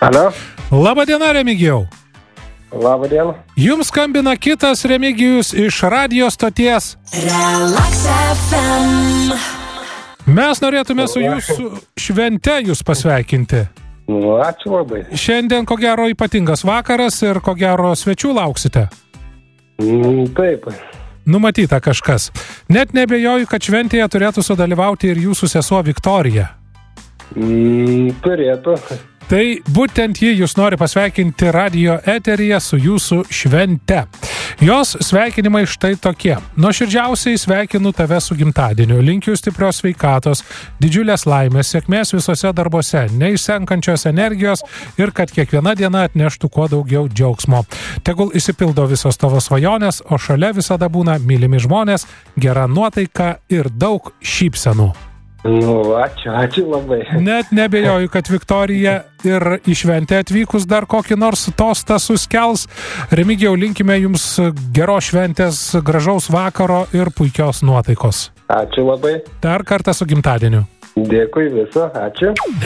Alio. Labadiena, Remigijau. Labadiena. Jums skambina kitas Remigijus iš radijo stoties. Relax FM. Mes norėtume su jūsų švente jūs pasveikinti. Nu, ačiū labai. Šiandien, ko gero, ypatingas vakaras ir ko gero svečių lauksite. Taip. Numatyta kažkas. Net nebejoju, kad šventėje turėtų sudalyvauti ir jūsų sesuo Viktorija. Turėtų. Tai būtent ji jūs nori pasveikinti radijo eteryje su jūsų švente. Jos sveikinimai štai tokie. Nuoširdžiausiai sveikinu tave su gimtadieniu. Linkiu stiprios sveikatos, didžiulės laimės, sėkmės visose darbuose, neišsenkančios energijos ir kad kiekviena diena atneštų kuo daugiau džiaugsmo. Tegul išsipildo visos tavo svajonės, o šalia visada būna mylimi žmonės, gera nuotaika ir daug šypsenų. Nu, ačiū labai. Net nebejoju, kad Viktorija ir į šventę atvykus dar kokį nors tostą suskels. Remigijau, linkime jums geros šventės, gražaus vakaro ir puikios nuotaikos. Ačiū labai. Dar kartą su gimtadieniu. Dėkui viso, ačiū.